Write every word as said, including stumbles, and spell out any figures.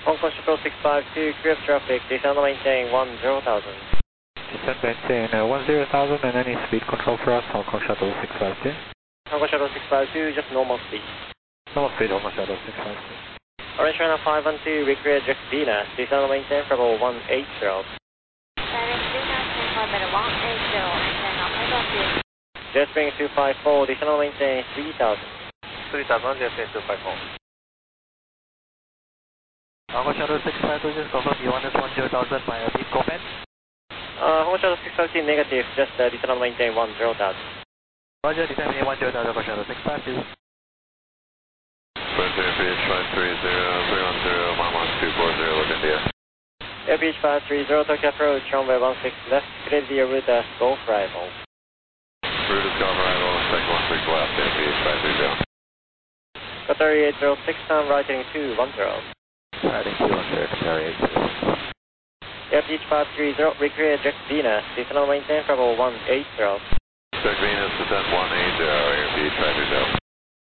Hong Kong Shuttle six five two, clear of traffic, descend and maintain one zero thousand. Descend maintain uh, one zero thousand and any speed control for us, Hong Kong Shuttle six five two. Hong Kong Shuttle six five two, just normal speed. Normal speed, Hong Kong Shuttle six five two. Orange China five one two, recreate Jack Venus, descend and maintain for level one eight zero. Direct Venus, for level one eight zero, maintain on level two. Jet Spring two five four, descend and maintain three thousand. three thousand, Jet Spring two five four. Hong Kong Shuttle six five two, just confirm you want us one zero thousand by a beat comment? Uh, Hong Kong Shuttle six five two negative, just uh, descend and maintain one zero thousand. Roger, descend maintain one zero thousand, Hong Kong Shuttle six five two. Frontier P H five three zero, three one zero, one one two four zero with India. Air P H five three zero, Tokyo approach, runway one six left, clear via route as Golf Rival. Route is Golf Rival, take one six left, Air P H five three zero. Qatar eight zero six, time right heading two one zero. Riding two one zero, Qatar eight zero. Air P H five three zero, recreate Jack Venus, descend and maintain for level one eight zero. Jack Venus, descent one eight zero, Air P H five three zero.